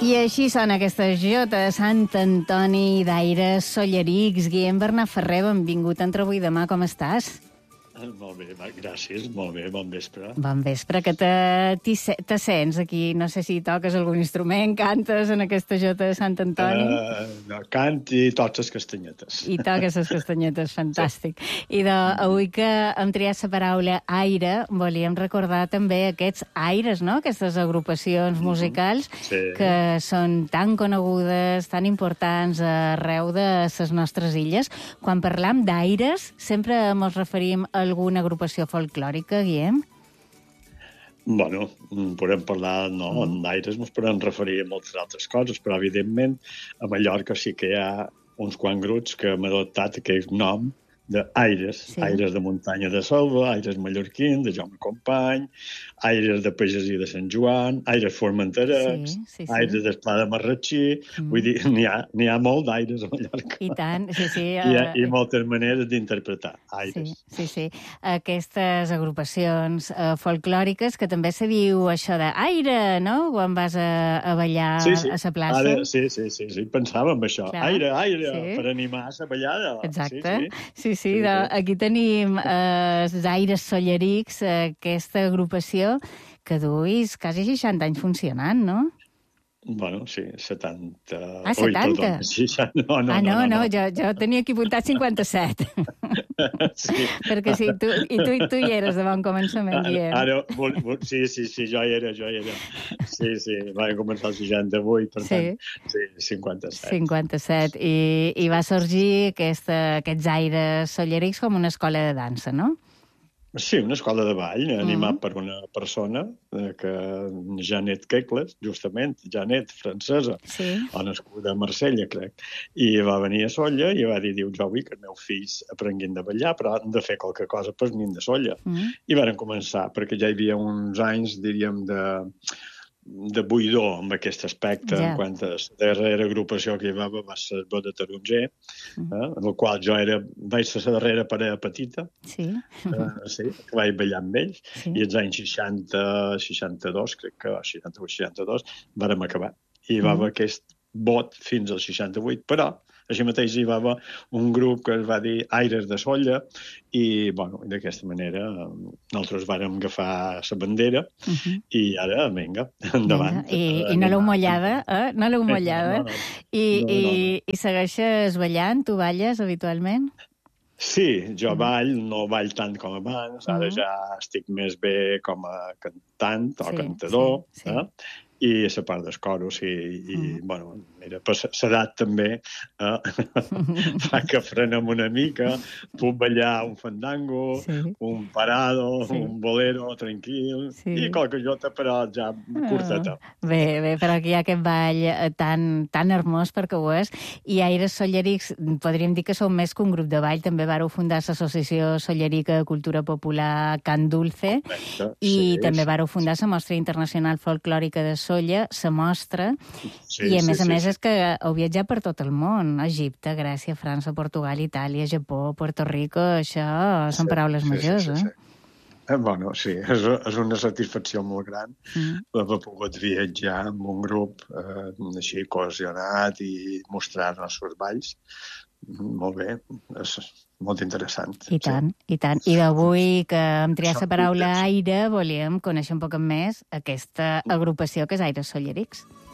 I així són aquestes jotes Sant Antoni d'Aires Sollerics. Guillem Bernat Ferrer, benvingut entre avui i demà, com estàs? Molt bé, gràcies, molt bé, bon vespre. Bon vespre, que te sents aquí, no sé si toques algun instrument, cantes en aquesta jota de Sant Antoni? No, cant i tots les castanyetes. I toques les castanyetes, fantàstic. Sí. I avui que hem triat la paraula aire, volíem recordar també aquests aires, no?, aquestes agrupacions musicals que són tan conegudes, tan importants arreu de les nostres illes. Quan parlam d'aires, sempre ens referim a alguna agrupació folclòrica, Guillem? Bueno, podem parlar, no, d'aires ens podem referir a moltes altres coses, però evidentment a Mallorca sí que hi ha uns quants grups que hem adoptat aquest nom d'aires, aires de muntanya de Selva, aires mallorquins, de Jaume Company, aires de pagesia de Sant Joan, aires formenterecs, aires d'Esplà de Marratxí, vull dir, n'hi ha molt d'aires a Mallorca. I tant, sí. I moltes maneres d'interpretar aires. Sí. Aquestes agrupacions folclòriques, que també se diu això d'aire, no?, quan vas a ballar a la plaça. Sí, pensava en això. Clar. Aire, per animar a la ballada. Exacte. Sí. Aquí tenim els Aires Sollerics, aquesta agrupació que duis quasi 60 anys funcionant, no? Bueno, sí, 70... Ah, 70? No, jo tenia aquí apuntat 57. Sí. Perquè sí, tu hi eres de bon començament, Guillem. Sí, jo hi era. Sí, va començar el 68, per tant, sí, 57. 57, i va sorgir aquests Aires Sollerics com una escola de dansa, no? Sí, una escola de ball, animat per una persona, Janet Kekles, justament, Janet, francesa, o nascuda a Marsella, crec, i va venir a Solla i va dir, jo vull que els meus fills aprenguin de ballar, però han de fer qualque cosa per venir de Solla. I varen començar, perquè ja hi havia uns anys, diríem, de buidor amb aquest aspecte, en quant a la darrera agrupació que hi va ser el de Taronger, en el qual jo vaig ser la darrera parella petita, que vaig ballar amb ells, i als anys 60, 62, crec que 61-62, vàrem acabar. I hi va haver aquest vot fins al 68, però així mateix hi va haver un grup que es va dir Aires de Solla i, d'aquesta manera nosaltres vàrem agafar la bandera i ara, vinga, endavant. I no l'heu mollada, No l'heu mollada. I segueixes ballant? Tu balles habitualment? Sí, jo no ball tant com abans, ara ja estic més bé com a cantant o cantador, i a la part dels coros, mira, l'edat també fa que frenem una mica, puc ballar un fandango, un parado, un bolero tranquil, i qualque jota, però ja curteta. Bé, però aquí hi ha aquest ball tan hermós, perquè ho és, i Aires Sollerics, podríem dir que sou més que un grup de ball, també vareu fundar l'Associació Sollerica de Cultura Popular Can Dulce, i també vareu fundar la Mostra Internacional Folclòrica de Solla, la mostra, i a més és que heu viatjat per tot el món, Egipte, Grècia, França, Portugal, Itàlia, Japó, Puerto Rico, això són paraules majors, Bueno, sí, és una satisfacció molt gran haver pogut viatjar amb un grup així cohesionat i mostrar els seus balls. Molt bé, és molt interessant. I tant. I d'avui que hem triat la paraula aire, volíem conèixer un poc més aquesta agrupació que és Aires Sollerics.